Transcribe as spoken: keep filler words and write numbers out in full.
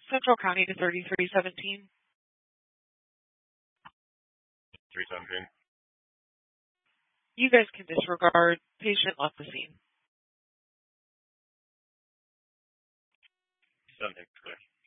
Central County to thirty-three seventeen. three seventeen. You guys can disregard. Patient left the scene. seventeen, clear.